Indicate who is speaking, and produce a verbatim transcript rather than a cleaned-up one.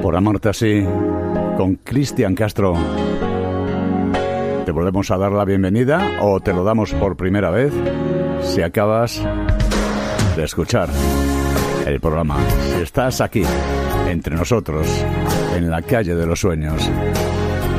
Speaker 1: Por amarte así, con Cristian Castro. Te volvemos a dar la bienvenida o te lo damos por primera vez si acabas de escuchar el programa. Si estás aquí, entre nosotros, en la calle de los sueños.